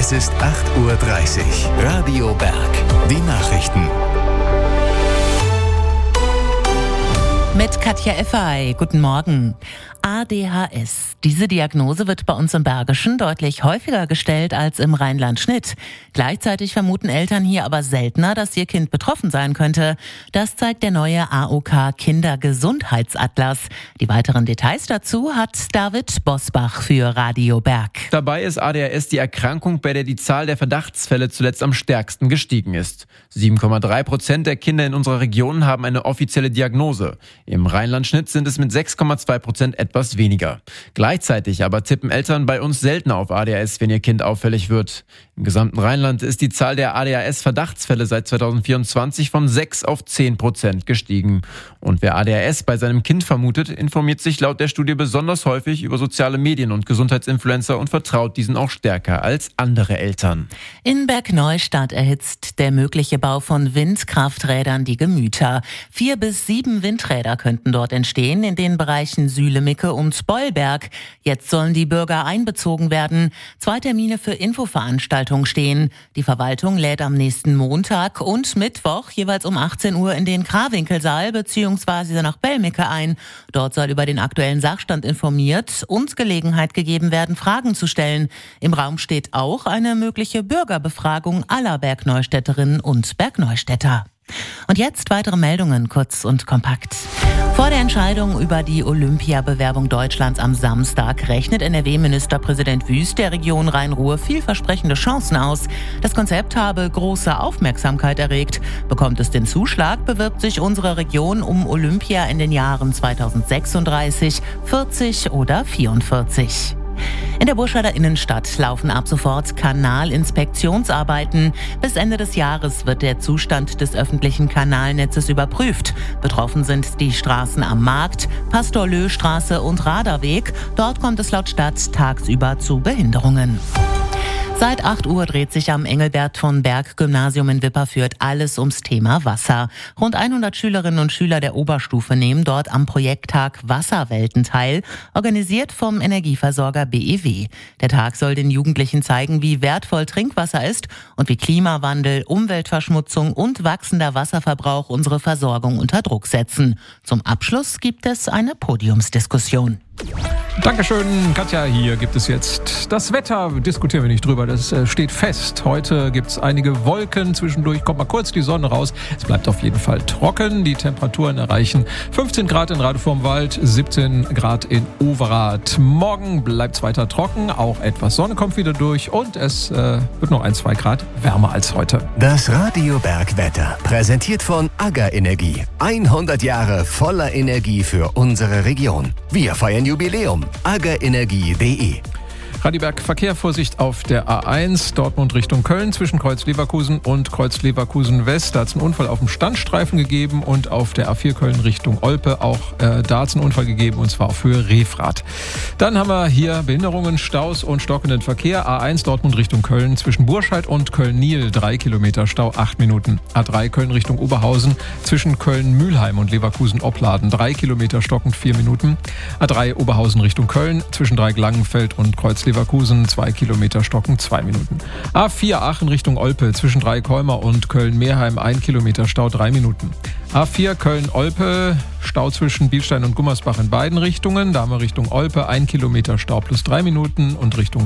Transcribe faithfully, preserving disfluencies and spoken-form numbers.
Es ist acht Uhr dreißig. Radio Berg. Die Nachrichten. Mit Katja Effay. Guten Morgen. A D H S. Diese Diagnose wird bei uns im Bergischen deutlich häufiger gestellt als im Rheinland-Schnitt. Gleichzeitig vermuten Eltern hier aber seltener, dass ihr Kind betroffen sein könnte. Das zeigt der neue A O K Kindergesundheitsatlas. Die weiteren Details dazu hat David Bosbach für Radio Berg. Dabei ist A D H S die Erkrankung, bei der die Zahl der Verdachtsfälle zuletzt am stärksten gestiegen ist. sieben Komma drei Prozent der Kinder in unserer Region haben eine offizielle Diagnose. Im Rheinland-Schnitt sind es mit sechs Komma zwei Prozent etwas weniger. Gleichzeitig aber tippen Eltern bei uns seltener auf A D H S, wenn ihr Kind auffällig wird. Im gesamten Rheinland ist die Zahl der A D H S-Verdachtsfälle seit zweitausendvierundzwanzig von sechs auf zehn Prozent gestiegen. Und wer A D H S bei seinem Kind vermutet, informiert sich laut der Studie besonders häufig über soziale Medien und Gesundheitsinfluencer und vertraut diesen auch stärker als andere Eltern. In Bergneustadt erhitzt der mögliche Bau von Windkrafträdern die Gemüter. Vier bis sieben Windräder könnten dort entstehen in den Bereichen Sülemicke und Bollberg. Jetzt sollen die Bürger einbezogen werden. Zwei Termine für Infoveranstaltungen stehen. Die Verwaltung lädt am nächsten Montag und Mittwoch jeweils um achtzehn Uhr in den Krawinkelsaal bzw. nach Bellmicke ein. Dort soll über den aktuellen Sachstand informiert und Gelegenheit gegeben werden, Fragen zu stellen. Im Raum steht auch eine mögliche Bürgerbefragung aller Bergneustädterinnen und Bergneustädter. Und jetzt weitere Meldungen, kurz und kompakt. Vor der Entscheidung über die Olympiabewerbung Deutschlands am Samstag rechnet N R W-Ministerpräsident Wüst der Region Rhein-Ruhr vielversprechende Chancen aus. Das Konzept habe große Aufmerksamkeit erregt. Bekommt es den Zuschlag, bewirbt sich unsere Region um Olympia in den Jahren zweitausendsechsunddreißig, vierzig oder vierundvierzig. In der Burscheider Innenstadt laufen ab sofort Kanalinspektionsarbeiten. Bis Ende des Jahres wird der Zustand des öffentlichen Kanalnetzes überprüft. Betroffen sind die Straßen am Markt, Pastor-Löh-Straße und Raderweg. Dort kommt es laut Stadt tagsüber zu Behinderungen. Seit acht Uhr dreht sich am Engelbert von Berg Gymnasium in Wipperfürth alles ums Thema Wasser. Rund hundert Schülerinnen und Schüler der Oberstufe nehmen dort am Projekttag Wasserwelten teil, organisiert vom Energieversorger B E W. Der Tag soll den Jugendlichen zeigen, wie wertvoll Trinkwasser ist und wie Klimawandel, Umweltverschmutzung und wachsender Wasserverbrauch unsere Versorgung unter Druck setzen. Zum Abschluss gibt es eine Podiumsdiskussion. Dankeschön, Katja. Hier gibt es jetzt das Wetter. Diskutieren wir nicht drüber, das steht fest. Heute gibt es einige Wolken. Zwischendurch kommt mal kurz die Sonne raus. Es bleibt auf jeden Fall trocken. Die Temperaturen erreichen fünfzehn Grad in Rade vorm Wald, siebzehn Grad in Overath. Morgen bleibt es weiter trocken. Auch etwas Sonne kommt wieder durch. Und es äh, wird noch ein, zwei Grad wärmer als heute. Das Radio Berg Wetter, präsentiert von Agger Energie. hundert Jahre voller Energie für unsere Region. Wir feiern Jubiläum. aggerenergie punkt de. Radio Berg Verkehr, Vorsicht auf der A eins, Dortmund Richtung Köln, zwischen Kreuz Leverkusen und Kreuz Leverkusen West. Da hat es einen Unfall auf dem Standstreifen gegeben und auf der A vier Köln Richtung Olpe auch äh, da hat es einen Unfall gegeben und zwar auf Höhe Refrath. Dann haben wir hier Behinderungen, Staus und stockenden Verkehr. A eins Dortmund Richtung Köln, zwischen Burscheid und Köln-Niel, drei Kilometer Stau, acht Minuten. A drei Köln Richtung Oberhausen, zwischen Köln-Mühlheim und Leverkusen-Opladen, drei Kilometer stockend, vier Minuten. A drei Oberhausen Richtung Köln, zwischen Dreieck-Langenfeld und Kreuz Leverkusen. Leverkusen, zwei Kilometer stocken, zwei Minuten. A vier Aachen Richtung Olpe, zwischen Dreikolmer und Köln-Meerheim, ein Kilometer Stau, drei Minuten. A vier Köln-Olpe, Stau zwischen Bielstein und Gummersbach in beiden Richtungen. Da haben wir Richtung Olpe, ein Kilometer Stau plus drei Minuten und Richtung